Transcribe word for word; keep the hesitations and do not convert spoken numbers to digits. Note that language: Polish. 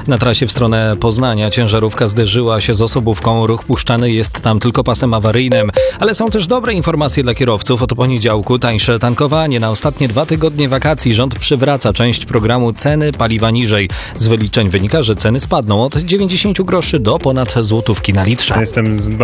Na trasie w stronę Poznania ciężarówka zderzyła się z osobówką. Ruch puszczany jest tam tylko pasem awaryjnym. Ale są też dobre informacje dla kierowców. Od poniedziałku tańsze tankowanie. Na ostatnie dwa tygodnie wakacji rząd przywraca część programu Ceny paliwa niżej. Z wyliczeń wynika, że ceny spadną od dziewięćdziesiąt groszy do ponad złotówki na litrze. Jestem z